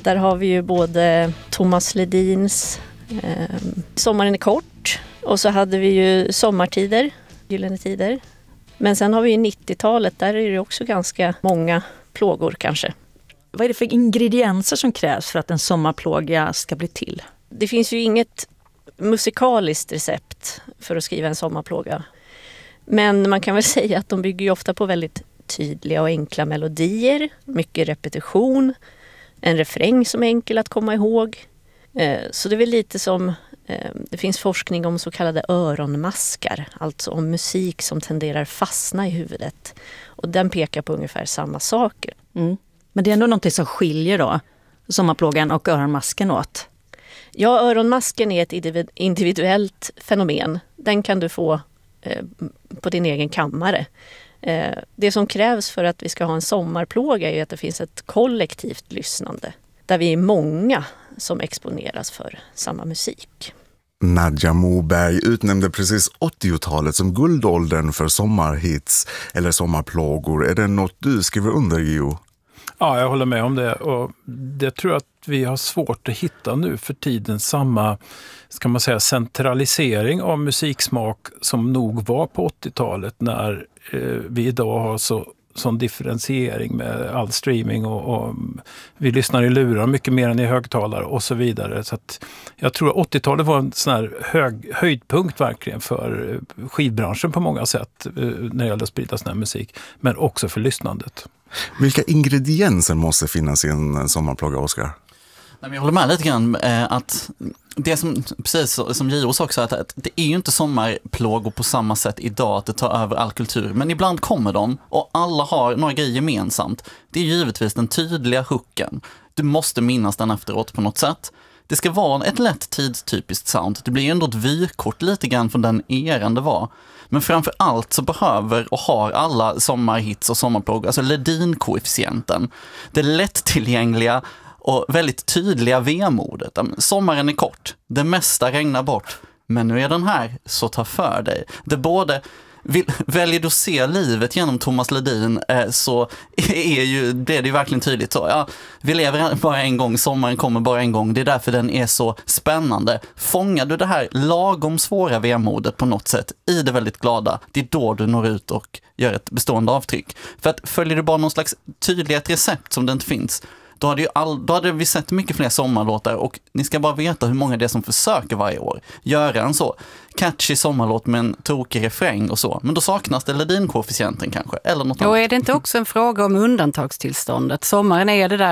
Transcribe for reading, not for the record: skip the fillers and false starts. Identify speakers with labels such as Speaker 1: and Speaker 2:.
Speaker 1: Där har vi ju både Thomas Ledins Sommaren är kort. Och så hade vi ju Sommartider, Gyllene tider. Men sen har vi ju 90-talet, där är det också ganska många plågor kanske.
Speaker 2: Vad är det för ingredienser som krävs för att en sommarplåga ska bli till?
Speaker 1: Det finns ju inget musikaliskt recept för att skriva en sommarplåga. Men man kan väl säga att de bygger ju ofta på väldigt tydliga och enkla melodier, mycket repetition, en refräng som är enkel att komma ihåg. Så det är väl lite som, det finns forskning om så kallade öronmaskar, alltså om musik som tenderar fastna i huvudet. Och den pekar på ungefär samma saker.
Speaker 2: Mm. Men det är ändå något som skiljer då sommarplågan och öronmasken åt?
Speaker 1: Ja, öronmasken är ett individuellt fenomen. Den kan du få på din egen kammare. Det som krävs för att vi ska ha en sommarplåga är att det finns ett kollektivt lyssnande. Där vi är många som exponeras för samma musik.
Speaker 3: Nadja Moberg utnämnde precis 80-talet som guldåldern för sommarhits eller sommarplågor. Är det något du skriver under, Gio?
Speaker 4: Ja, jag håller med om det. Och det tror jag att vi har svårt att hitta nu för tiden samma, ska man säga, centralisering av musiksmak som nog var på 80-talet när vi idag har sån differentiering med all streaming och vi lyssnar i lurar mycket mer än i högtalare och så vidare. Så att jag tror att 80-talet var en sån här höjdpunkt verkligen för skivbranschen på många sätt när det gäller att sprida sån här musik, men också för lyssnandet.
Speaker 3: Vilka ingredienser måste finnas i en sommarplåga, Oskar?
Speaker 5: Jag håller med lite grann att det som, precis som Giro sa också, att det är ju inte sommarplågor på samma sätt idag att det tar över all kultur. Men ibland kommer de och alla har några grejer gemensamt. Det är givetvis den tydliga hooken. Du måste minnas den efteråt på något sätt. Det ska vara ett lätt tidstypiskt sound. Det blir ändå ett vykort lite grann från den eran det var. Men framför allt så behöver och har alla sommarhits och sommarplågor, alltså Ledin-koefficienten. Det lättillgängliga och väldigt tydliga vemodet. Sommaren är kort, det mesta regnar bort, men nu är den här, så ta för dig. Det både väljer du att se livet genom Thomas Ledin så blir det ju verkligen tydligt. Så, ja, vi lever bara en gång, sommaren kommer bara en gång. Det är därför den är så spännande. Fångar du det här lagom svåra vemodet på något sätt i det väldigt glada, det är då du når ut och gör ett bestående avtryck. För att följer du bara någon slags tydlighet recept som det inte finns, då hade vi sett mycket fler sommarlåtar, och ni ska bara veta hur många det är som försöker varje år göra en så catchy sommarlåt med en tokig refräng och så. Men då saknas det Ledin-koefficienten kanske, eller något annat.
Speaker 6: Och är det inte också en fråga om undantagstillståndet? Sommaren är det där